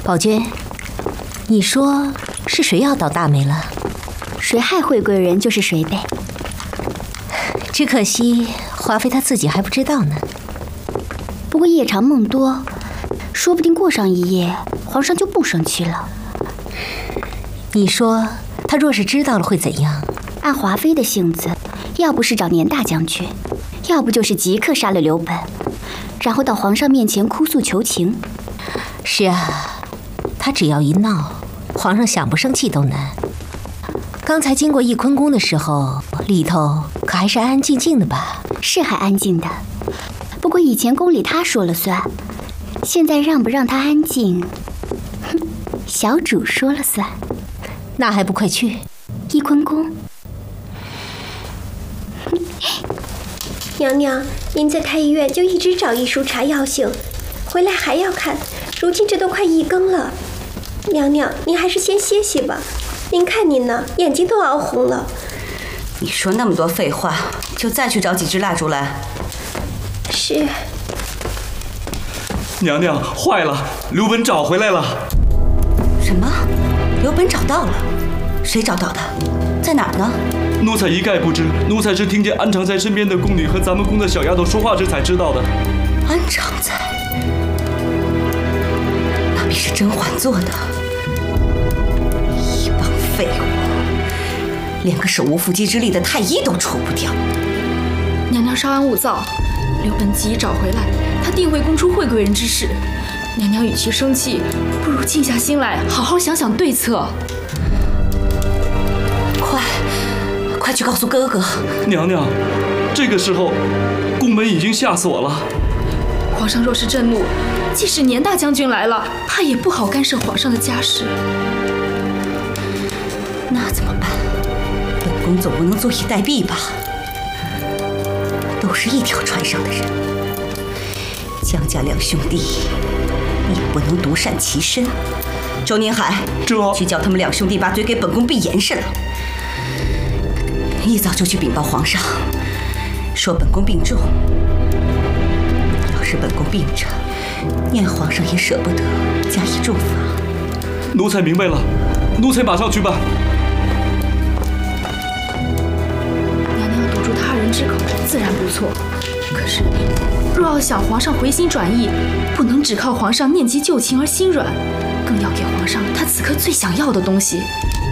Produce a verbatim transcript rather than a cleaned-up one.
宝娟，你说是谁要倒大霉了？ 谁害惠贵人就是谁呗。 只可惜华妃她自己还不知道呢。 不过夜长梦多，说不定过上一夜，皇上就不生气了。 你说他若是知道了会怎样？ 按华妃的性子，要不是找年大将军，要不就是即刻杀了刘本，然后到皇上面前哭诉求情。 是啊，他只要一闹，皇上想不生气都难。刚才经过翊坤宫的时候，里头可还是安安静静的吧？ 是还安静的，不过以前宫里他说了算，现在让不让他安静，哼，小主说了算。 那还不快去翊坤宫？ 娘娘，您在太医院就一直找医书查药性，回来还要看，如今这都快一更了。娘娘，您还是先歇歇吧。您看您呢，眼睛都熬红了。 你说那么多废话，就再去找几支蜡烛来。 是。 娘娘，坏了，刘本找回来了。 什么？刘本找到了？谁找到的？在哪儿呢？ 奴才一概不知，奴才是听见安常在身边的宫女和咱们宫的小丫头说话时才知道的。 安常在？那必是甄嬛做的。一帮废物，连个手无缚鸡之力的太医都除不掉。 娘娘稍安勿躁，刘本既已找回来，他定会供出惠贵人之事。娘娘与其生气，不如静下心来，好好想想对策。 快，快去告诉哥哥。 娘娘，这个时候，宫门已经下锁了。 皇上若是震怒，即使年大将军来了，他也不好干涉皇上的家事。 那怎么办？本宫总不能坐以待毙吧？都是一条船上的人，江家两兄弟也不能独善其身。周宁海， 这去叫他们两兄弟把嘴给本宫闭严实了。一早就去禀报皇上，说本宫病重。要是本宫病着，念皇上也舍不得加以重罚。 奴才明白了，奴才马上去办。 娘娘堵住他人之口，自然不错。可是，若要想皇上回心转意，不能只靠皇上念及旧情而心软，更要给皇上他此刻最想要的东西。